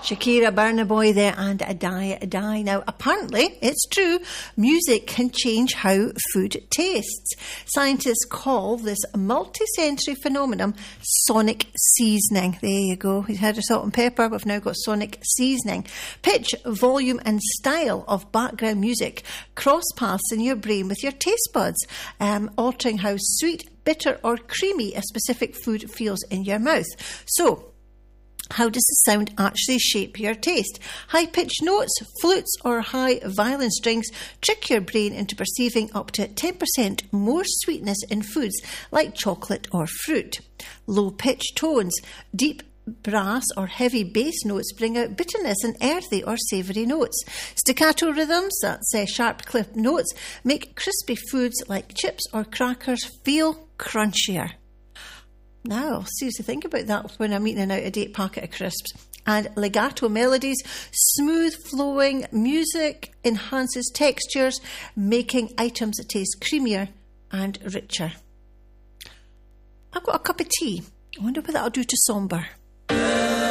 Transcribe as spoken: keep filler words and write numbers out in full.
Shakira, Burna Boy there, and A Die, A Die. Now, apparently, it's true, music can change how food tastes. Scientists call this multi-sensory phenomenon sonic seasoning. There you go. We've had a salt and pepper, we've now got sonic seasoning. Pitch, volume and style of background music cross paths in your brain with your taste buds, um, altering how sweet, bitter or creamy a specific food feels in your mouth. So, how does the sound actually shape your taste? High-pitched notes, flutes or high violin strings trick your brain into perceiving up to ten percent more sweetness in foods like chocolate or fruit. Low-pitched tones, deep brass or heavy bass notes bring out bitterness and earthy or savoury notes. Staccato rhythms, that's uh, sharp clipped notes, make crispy foods like chips or crackers feel crunchier. Now, I'll seriously think about that when I'm eating an out-of-date packet of crisps. And legato melodies, smooth flowing music enhances textures, making items taste creamier and richer. I've got a cup of tea. I wonder what that'll do to Somber.